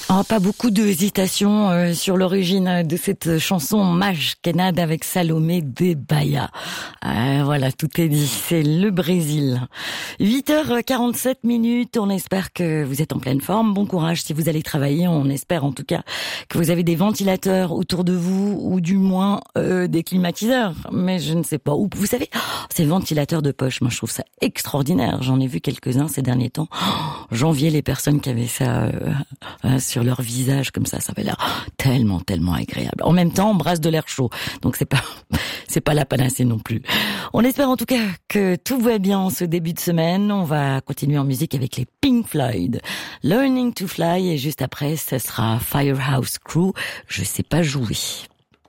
Oh, pas beaucoup d'hésitation sur l'origine de cette chanson Maj Kenad avec Salomé de Bahia. Voilà, tout est dit, c'est le Brésil. 8h47, on espère que vous êtes en pleine forme. Bon courage si vous allez travailler, on espère en tout cas que vous avez des ventilateurs autour de vous ou du moins des climatiseurs. Mais je ne sais pas où. Vous savez, ces ventilateurs de poche, moi je trouve ça extraordinaire. J'en ai vu quelques-uns ces derniers temps. J'enviais les personnes qui avaient ça sur leur visage comme ça avait l'air tellement agréable. En même temps, on brasse de l'air chaud, donc c'est pas la panacée non plus. On espère en tout cas que tout va bien en ce début de semaine. On va continuer en musique avec les Pink Floyd, Learning to Fly, et juste après, ce sera Firehouse Crew. Je sais pas jouer.